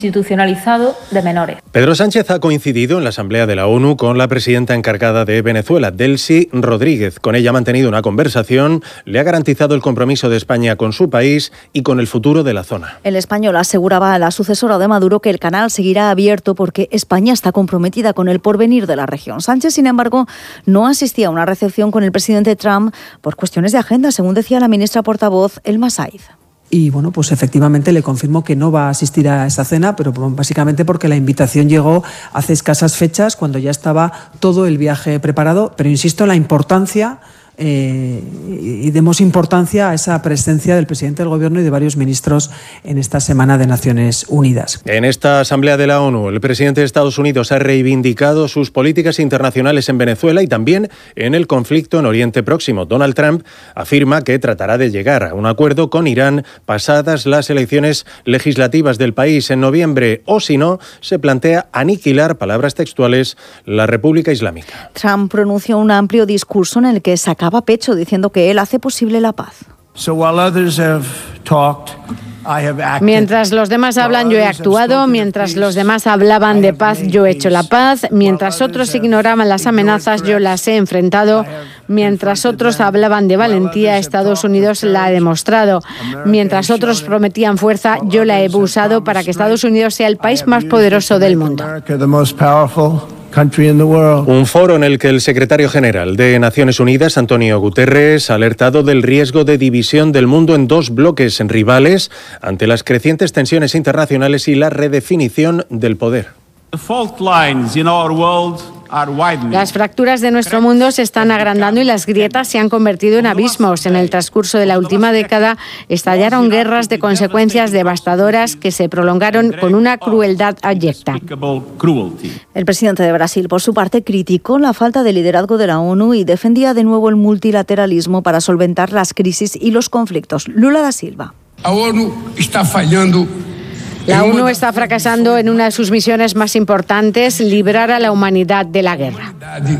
institucionalizado de menores. Pedro Sánchez ha coincidido en la Asamblea de la ONU con la presidenta encargada de Venezuela, Delcy Rodríguez. Con ella ha mantenido una conversación, le ha garantizado el compromiso de España con su país y con el futuro de la zona. El Español aseguraba a la sucesora de Maduro que el canal seguirá abierto porque España está comprometida con el porvenir de la región. Sánchez, sin embargo, no asistía a una recepción con el presidente Trump por cuestiones de agenda, según decía la ministra portavoz Elma Said. Y bueno, pues efectivamente le confirmo que no va a asistir a esa cena, pero básicamente porque la invitación llegó hace escasas fechas, cuando ya estaba todo el viaje preparado. Pero insisto en la importancia y demos importancia a esa presencia del presidente del Gobierno y de varios ministros en esta Semana de Naciones Unidas. En esta Asamblea de la ONU, el presidente de Estados Unidos ha reivindicado sus políticas internacionales en Venezuela y también en el conflicto en Oriente Próximo. Donald Trump afirma que tratará de llegar a un acuerdo con Irán pasadas las elecciones legislativas del país en noviembre, o si no, se plantea aniquilar, palabras textuales, la República Islámica. Trump pronunció un amplio discurso en el que sacaba pecho diciendo que él hace posible la paz. Mientras los demás hablan, yo he actuado. Mientras los demás hablaban de paz, yo he hecho la paz. Mientras otros ignoraban las amenazas, yo las he enfrentado. Mientras otros hablaban de valentía, Estados Unidos la ha demostrado. Mientras otros prometían fuerza, yo la he usado para que Estados Unidos sea el país más poderoso del mundo. Un foro en el que el secretario general de Naciones Unidas, Antonio Guterres, ha alertado del riesgo de división del mundo en dos bloques rivales ante las crecientes tensiones internacionales y la redefinición del poder. Las fracturas de nuestro mundo se están agrandando y las grietas se han convertido en abismos. En el transcurso de la última década estallaron guerras de consecuencias devastadoras que se prolongaron con una crueldad abyecta. El presidente de Brasil, por su parte, criticó la falta de liderazgo de la ONU y defendía de nuevo el multilateralismo para solventar las crisis y los conflictos. Lula da Silva. La ONU está fracasando en una de sus misiones más importantes, librar a la humanidad de la guerra.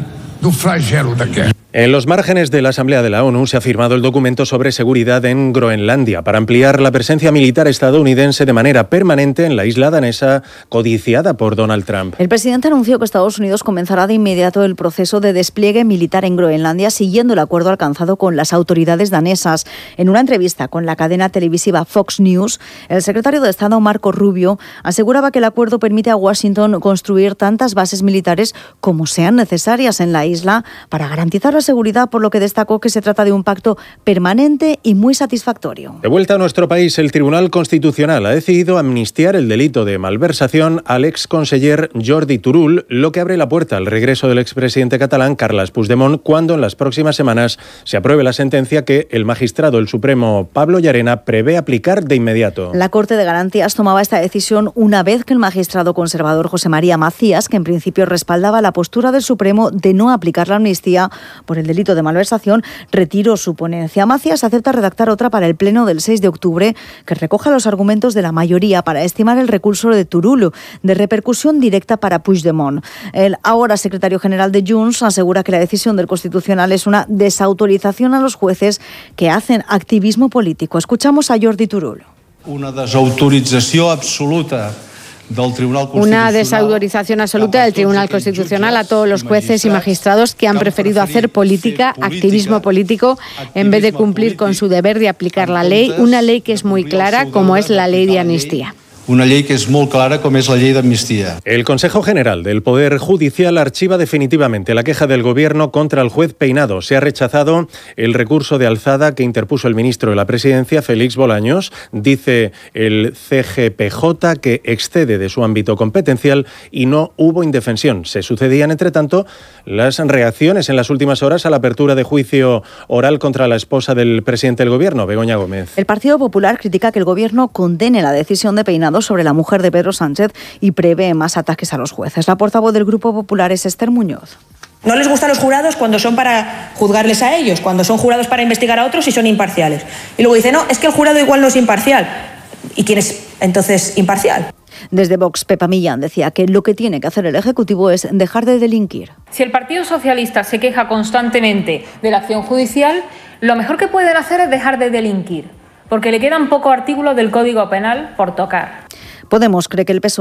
En los márgenes de la Asamblea de la ONU se ha firmado el documento sobre seguridad en Groenlandia para ampliar la presencia militar estadounidense de manera permanente en la isla danesa codiciada por Donald Trump. El presidente anunció que Estados Unidos comenzará de inmediato el proceso de despliegue militar en Groenlandia siguiendo el acuerdo alcanzado con las autoridades danesas. En una entrevista con la cadena televisiva Fox News, el secretario de Estado Marco Rubio aseguraba que el acuerdo permite a Washington construir tantas bases militares como sean necesarias en la isla para garantizar la seguridad, por lo que destacó que se trata de un pacto permanente y muy satisfactorio. De vuelta a nuestro país, el Tribunal Constitucional ha decidido amnistiar el delito de malversación al exconseller Jordi Turull, lo que abre la puerta al regreso del expresidente catalán Carles Puigdemont cuando en las próximas semanas se apruebe la sentencia que el magistrado del Supremo Pablo Llarena prevé aplicar de inmediato. La Corte de Garantías tomaba esta decisión una vez que el magistrado conservador José María Macías, que en principio respaldaba la postura del Supremo de no aplicar la amnistía por el delito de malversación, retiró su ponencia. Macías acepta redactar otra para el pleno del 6 de octubre que recoja los argumentos de la mayoría para estimar el recurso de Turull de repercusión directa para Puigdemont. El ahora secretario general de Junts asegura que la decisión del Constitucional es una desautorización a los jueces que hacen activismo político. Escuchamos a Jordi Turull. Una desautorització absoluta Una desautorización absoluta del Tribunal Constitucional a todos los jueces y magistrados que han preferido hacer política, activismo político, en vez de cumplir con su deber de aplicar la ley, una ley que es muy clara, como es la ley de amnistía. Una llei que és molt clara com és la llei d'amnistia. El Consejo General del Poder Judicial archiva definitivamente la queja del Gobierno contra el juez Peinado. Se ha rechazado el recurso de alzada que interpuso el ministro de la Presidencia, Félix Bolaños. Dice el CGPJ que excede de su ámbito competencial y no hubo indefensión. Se sucedían, entre tanto, las reacciones en las últimas horas a la apertura de juicio oral contra la esposa del presidente del Gobierno, Begoña Gómez. El Partido Popular critica que el Gobierno condene la decisión de Peinado sobre la mujer de Pedro Sánchez y prevé más ataques a los jueces. La portavoz del Grupo Popular es Esther Muñoz. No les gustan los jurados cuando son para juzgarles a ellos, cuando son jurados para investigar a otros y son imparciales. Y luego dice, no, es que el jurado igual no es imparcial. ¿Y quién es entonces imparcial? Desde Vox, Pepa Millán decía que lo que tiene que hacer el Ejecutivo es dejar de delinquir. Si el Partido Socialista se queja constantemente de la acción judicial, lo mejor que pueden hacer es dejar de delinquir, porque le quedan pocos artículos del Código Penal por tocar. Podemos cree que el PSOE